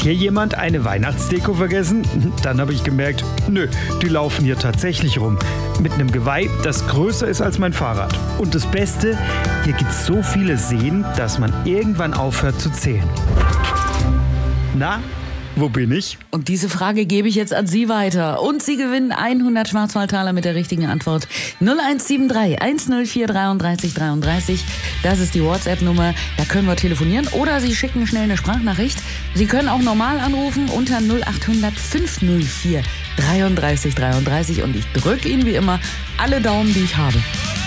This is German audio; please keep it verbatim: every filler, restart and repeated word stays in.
hier jemand eine Weihnachtsdeko vergessen? Dann habe ich gemerkt, nö, die laufen hier tatsächlich rum. Mit einem Geweih, das größer ist als mein Fahrrad. Und das Beste, hier gibt es so viele Seen, dass man irgendwann aufhört zu zählen. Na, wo bin ich? Und diese Frage gebe ich jetzt an Sie weiter. Und Sie gewinnen hundert Schwarzwaldtaler mit der richtigen Antwort. null eins sieben drei, eins null vier, drei drei drei drei. Das ist die WhatsApp-Nummer. Da können wir telefonieren. Oder Sie schicken schnell eine Sprachnachricht. Sie können auch normal anrufen unter null acht hundert, fünf null vier, drei drei drei drei. Und ich drücke Ihnen wie immer alle Daumen, die ich habe.